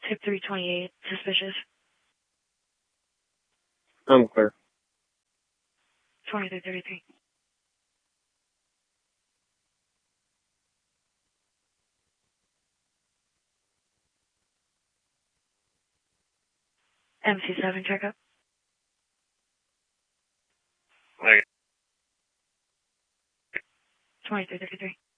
Tip 328, suspicious. I'm clear. 2333. MC7 checkup. 2333.